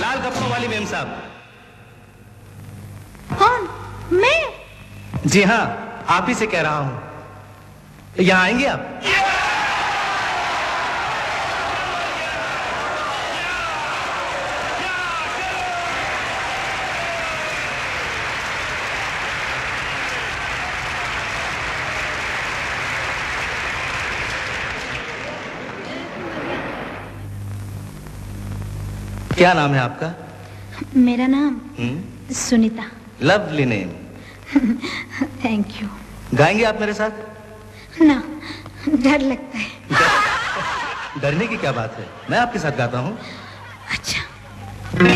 लाल कपड़ों वाली मेम साहब। कौन? मैं? जी हाँ, आप ही से कह रहा हूं। यहाँ आएंगे आप? क्या नाम है आपका? मेरा नाम Sunita. Lovely name. Thank you. गाएंगे आप मेरे साथ? ना, डर लगता है। डरने की क्या बात है, मैं आपके साथ गाता हूँ। अच्छा।